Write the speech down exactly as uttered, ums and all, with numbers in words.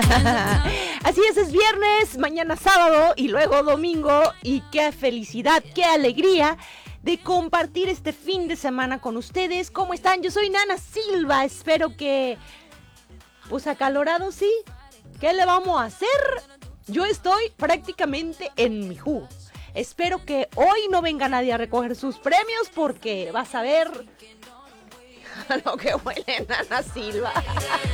Así es, es viernes, mañana sábado y luego domingo. Y qué felicidad, qué alegría de compartir este fin de semana con ustedes. ¿Cómo están? Yo soy Nana Silva. Espero que, pues acalorado, sí. ¿Qué le vamos a hacer? Yo estoy prácticamente en mi jugo. Espero que hoy no venga nadie a recoger sus premios porque vas a ver a lo que huele Nana Silva.